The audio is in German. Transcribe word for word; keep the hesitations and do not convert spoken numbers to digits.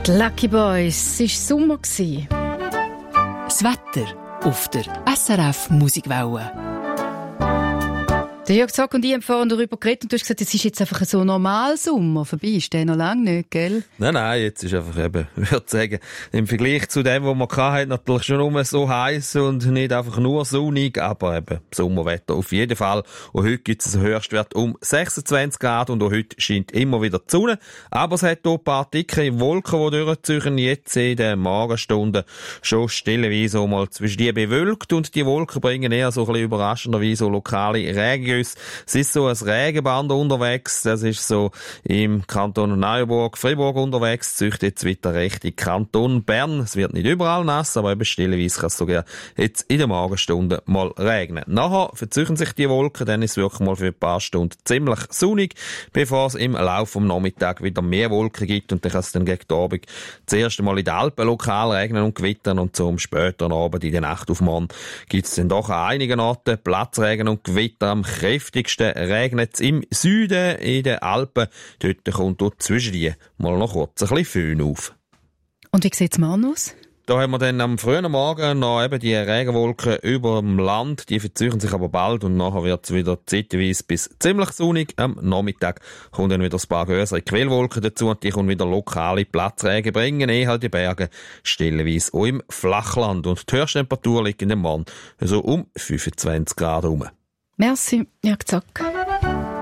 Die Lucky Boys, es war Sommer. Das Wetter auf der S R F Musikwelle. Der Jörg Zack und ich haben vorhin darüber geredet und du hast gesagt, es ist jetzt einfach so normal Sommer. Vorbei ist der noch lange nicht, gell? Nein, nein, jetzt ist einfach eben, ich würde sagen, im Vergleich zu dem, was man hatte, natürlich schon nur so heiß und nicht einfach nur sonnig, aber eben Sommerwetter auf jeden Fall. Und heute gibt es einen Höchstwert um sechsundzwanzig Grad und auch heute scheint immer wieder die Sonne. Aber es hat auch ein paar dicke Wolken, die durchziehen, jetzt in den Morgenstunden schon stellenweise auch mal zwischen die bewölkt und die Wolken bringen eher so ein bisschen überraschenderweise so lokale Regen. Es ist so ein Regenband unterwegs, das ist so im Kanton Neuenburg, Fribourg unterwegs, zieht jetzt weiter Richtung Kanton Bern. Es wird nicht überall nass, aber eben stellenweise kann es sogar jetzt in den Morgenstunden mal regnen. Nachher verziehen sich die Wolken, dann ist es wirklich mal für ein paar Stunden ziemlich sonnig, bevor es im Laufe des Nachmittags wieder mehr Wolken gibt und dann kann es dann gegen den Abend das erste Mal in den Alpen lokal regnen und gewittern und so am späteren Abend in der Nacht auf morgen gibt es dann doch an einigen Orten Platzregen und Gewitter. Am kräftigsten regnet es im Süden, in den Alpen. Dort kommt dort zwischen die mal noch kurz ein bisschen Föhn auf. Und wie sieht es morgen aus? Da haben wir dann am frühen Morgen noch eben die Regenwolken über dem Land. Die verziehen sich aber bald und nachher wird es wieder zeitweise bis ziemlich sonnig. Am Nachmittag kommen dann wieder ein paar größere Quellwolken dazu und die können wieder lokale Platzregen bringen. Eh halt die Berge stellenweise auch im Flachland. Und die Höchsttemperatur liegt in dem Morgen so um fünfundzwanzig Grad herum. Merci, Jörg Zack.